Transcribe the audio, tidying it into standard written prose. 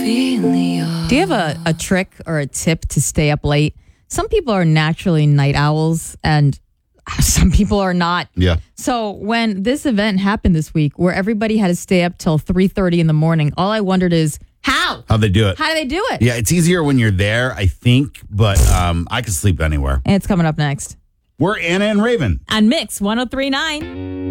Do you have a trick or a tip to stay up late? Some people are naturally night owls and some people are not. Yeah. So when this event happened this week where everybody had to stay up till 3:30 in the morning, all I wondered is how they do it. How do they do it? Yeah, it's easier when you're there, I think, but I can sleep anywhere. And it's coming up next. We're Anna and Raven. On Mix 103.9.